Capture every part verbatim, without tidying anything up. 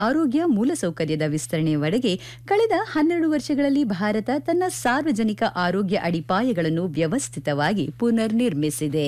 ಆರೋಗ್ಯ ಮೂಲಸೌಕರ್ಯದ ವಿಸ್ತರಣೆಯವರೆಗೆ ಕಳೆದ ಹನ್ನೆರಡು ವರ್ಷಗಳಲ್ಲಿ ಭಾರತ ತನ್ನ ಸಾರ್ವಜನಿಕ ಆರೋಗ್ಯ ಅಡಿಪಾಯಗಳನ್ನು ವ್ಯವಸ್ಥಿತವಾಗಿ ಪುನರ್ನಿರ್ಮಿಸಿದೆ.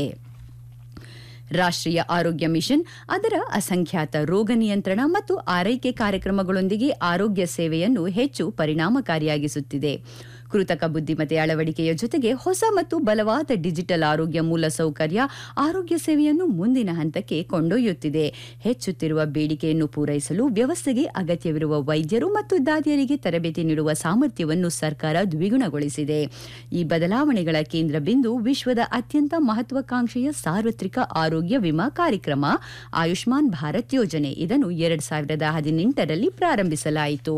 ರಾಷ್ಟ್ರೀಯ ಆರೋಗ್ಯ ಮಿಷನ್ ಅದರ ಅಸಂಖ್ಯಾತ ರೋಗ ನಿಯಂತ್ರಣ ಮತ್ತು ಆರೈಕೆ ಕಾರ್ಯಕ್ರಮಗಳೊಂದಿಗೆ ಆರೋಗ್ಯ ಸೇವೆಯನ್ನು ಹೆಚ್ಚು ಪರಿಣಾಮಕಾರಿಯಾಗಿಸುತ್ತಿದೆ. ಕೃತಕ ಬುದ್ಧಿಮತ್ತೆ ಅಳವಡಿಕೆಯ ಜೊತೆಗೆ ಹೊಸ ಮತ್ತು ಬಲವಾದ ಡಿಜಿಟಲ್ ಆರೋಗ್ಯ ಮೂಲಸೌಕರ್ಯ ಆರೋಗ್ಯ ಸೇವೆಯನ್ನು ಮುಂದಿನ ಹಂತಕ್ಕೆ ಕೊಂಡೊಯ್ಯುತ್ತಿದೆ. ಹೆಚ್ಚುತ್ತಿರುವ ಬೇಡಿಕೆಯನ್ನು ಪೂರೈಸಲು ವ್ಯವಸ್ಥೆಗೆ ಅಗತ್ಯವಿರುವ ವೈದ್ಯರು ಮತ್ತು ದಾದಿಯರಿಗೆ ತರಬೇತಿ ನೀಡುವ ಸಾಮರ್ಥ್ಯವನ್ನು ಸರ್ಕಾರ ದ್ವಿಗುಣಗೊಳಿಸಿದೆ. ಈ ಬದಲಾವಣೆಗಳ ಕೇಂದ್ರ ಬಿಂದು ವಿಶ್ವದ ಅತ್ಯಂತ ಮಹತ್ವಾಕಾಂಕ್ಷೆಯ ಸಾರ್ವತ್ರಿಕ ಆರೋಗ್ಯ ವಿಮಾ ಕಾರ್ಯಕ್ರಮ ಆಯುಷ್ಮಾನ್ ಭಾರತ್ ಯೋಜನೆ. ಇದನ್ನು ಎರಡು ಸಾವಿರದ ಹದಿನೆಂಟರಲ್ಲಿ ಪ್ರಾರಂಭಿಸಲಾಯಿತು.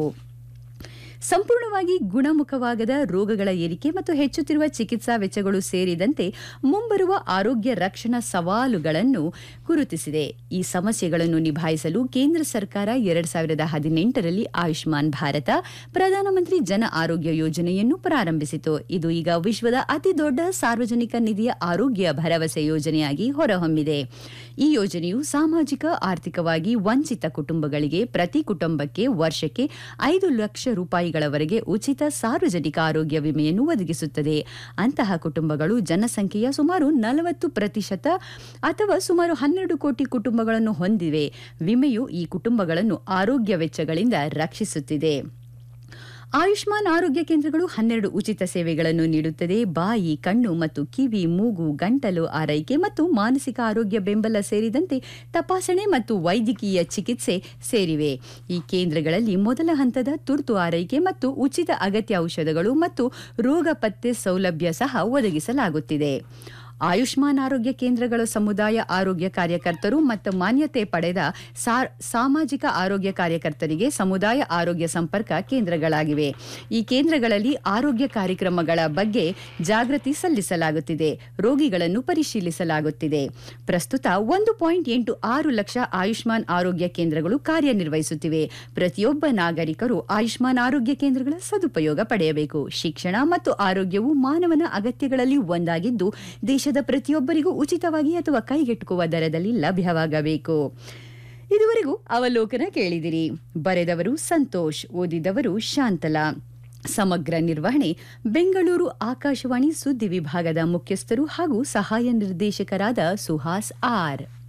ಸಂಪೂರ್ಣವಾಗಿ ಗುಣಮುಖವಾಗದ ರೋಗಗಳ ಏರಿಕೆ ಮತ್ತು ಹೆಚ್ಚುತ್ತಿರುವ ಚಿಕಿತ್ಸಾ ವೆಚ್ಚಗಳು ಸೇರಿದಂತೆ ಮುಂಬರುವ ಆರೋಗ್ಯ ರಕ್ಷಣಾ ಸವಾಲುಗಳನ್ನು ಗುರುತಿಸಿದೆ. ಈ ಸಮಸ್ಯೆಗಳನ್ನು ನಿಭಾಯಿಸಲು ಕೇಂದ್ರ ಸರ್ಕಾರ ಎರಡು ಸಾವಿರದ ಹದಿನೆಂಟರಲ್ಲಿ ಆಯುಷ್ಮಾನ್ ಭಾರತ ಪ್ರಧಾನಮಂತ್ರಿ ಜನ ಆರೋಗ್ಯ ಯೋಜನೆಯನ್ನು ಪ್ರಾರಂಭಿಸಿತು. ಇದು ಈಗ ವಿಶ್ವದ ಅತಿದೊಡ್ಡ ಸಾರ್ವಜನಿಕ ನಿಧಿಯ ಆರೋಗ್ಯ ಭರವಸೆ ಯೋಜನೆಯಾಗಿ ಹೊರಹೊಮ್ಮಿದೆ. ಈ ಯೋಜನೆಯು ಸಾಮಾಜಿಕ ಆರ್ಥಿಕವಾಗಿ ವಂಚಿತ ಕುಟುಂಬಗಳಿಗೆ ಪ್ರತಿ ಕುಟುಂಬಕ್ಕೆ ವರ್ಷಕ್ಕೆ ಐದು ಲಕ್ಷ ರೂಪಾಯಿಗಳವರೆಗೆ ಉಚಿತ ಸಾರ್ವಜನಿಕ ಆರೋಗ್ಯ ವಿಮೆಯನ್ನು ಒದಗಿಸುತ್ತದೆ. ಅಂತಹ ಕುಟುಂಬಗಳು ಜನಸಂಖ್ಯೆಯ ಸುಮಾರು ನಲವತ್ತು ಪ್ರತಿಶತ ಅಥವಾ ಸುಮಾರು ಹನ್ನೆರಡು ಕೋಟಿ ಕುಟುಂಬಗಳನ್ನು ಹೊಂದಿವೆ. ವಿಮೆಯು ಈ ಕುಟುಂಬಗಳನ್ನು ಆರೋಗ್ಯ ವೆಚ್ಚಗಳಿಂದ ರಕ್ಷಿಸುತ್ತಿದೆ. ಆಯುಷ್ಮಾನ್ ಆರೋಗ್ಯ ಕೇಂದ್ರಗಳು ಹನ್ನೆರಡು ಉಚಿತ ಸೇವೆಗಳನ್ನು ನೀಡುತ್ತದೆ. ಬಾಯಿ, ಕಣ್ಣು ಮತ್ತು ಕಿವಿ, ಮೂಗು, ಗಂಟಲು ಆರೈಕೆ ಮತ್ತು ಮಾನಸಿಕ ಆರೋಗ್ಯ ಬೆಂಬಲ ಸೇರಿದಂತೆ ತಪಾಸಣೆ ಮತ್ತು ವೈದ್ಯಕೀಯ ಚಿಕಿತ್ಸೆ ಸೇರಿವೆ. ಈ ಕೇಂದ್ರಗಳಲ್ಲಿ ಮೊದಲ ಹಂತದ ತುರ್ತು ಆರೈಕೆ ಮತ್ತು ಉಚಿತ ಅಗತ್ಯ ಔಷಧಗಳು ಮತ್ತು ರೋಗ ಪತ್ತೆ ಸೌಲಭ್ಯ ಸಹ ಒದಗಿಸಲಾಗುತ್ತಿದೆ. ಆಯುಷ್ಮಾನ್ ಆರೋಗ್ಯ ಕೇಂದ್ರಗಳು ಸಮುದಾಯ ಆರೋಗ್ಯ ಕಾರ್ಯಕರ್ತರು ಮತ್ತು ಮಾನ್ಯತೆ ಪಡೆದ ಸಾಮಾಜಿಕ ಆರೋಗ್ಯ ಕಾರ್ಯಕರ್ತರಿಗೆ ಸಮುದಾಯ ಆರೋಗ್ಯ ಸಂಪರ್ಕ ಕೇಂದ್ರಗಳಾಗಿವೆ. ಈ ಕೇಂದ್ರಗಳಲ್ಲಿ ಆರೋಗ್ಯ ಕಾರ್ಯಕ್ರಮಗಳ ಬಗ್ಗೆ ಜಾಗೃತಿ ಸಲ್ಲಿಸಲಾಗುತ್ತಿದೆ, ರೋಗಿಗಳನ್ನು ಪರಿಶೀಲಿಸಲಾಗುತ್ತಿದೆ. ಪ್ರಸ್ತುತ ಒಂದು ಪಾಯಿಂಟ್ ಎಂಟು ಆರು ಲಕ್ಷ ಆಯುಷ್ಮಾನ್ ಆರೋಗ್ಯ ಕೇಂದ್ರಗಳು ಕಾರ್ಯನಿರ್ವಹಿಸುತ್ತಿವೆ. ಪ್ರತಿಯೊಬ್ಬ ನಾಗರಿಕರು ಆಯುಷ್ಮಾನ್ ಆರೋಗ್ಯ ಕೇಂದ್ರಗಳ ಸದುಪಯೋಗ ಪಡೆಯಬೇಕು. ಶಿಕ್ಷಣ ಮತ್ತು ಆರೋಗ್ಯವು ಮಾನವನ ಅಗತ್ಯಗಳಲ್ಲಿ ಒಂದಾಗಿದ್ದು ದೇಶದ ಪ್ರತಿಯೊಬ್ಬರಿಗೂ ಉಚಿತವಾಗಿ ಅಥವಾ ಕೈಗೆಟುಕುವ ದರದಲ್ಲಿ ಲಭ್ಯವಾಗಬೇಕು. ಇದುವರೆಗೂ ಅವಲೋಕನ ಕೇಳಿದಿರಿ. ಬರೆದವರು ಸಂತೋಷ್, ಓದಿದವರು ಶಾಂತಲಾ. ಸಮಗ್ರ ನಿರ್ವಹಣೆ ಬೆಂಗಳೂರು ಆಕಾಶವಾಣಿ ಸುದ್ದಿ ವಿಭಾಗದ ಮುಖ್ಯಸ್ಥರು ಹಾಗೂ ಸಹಾಯ ನಿರ್ದೇಶಕರಾದ ಸುಹಾಸ್ ಆರ್.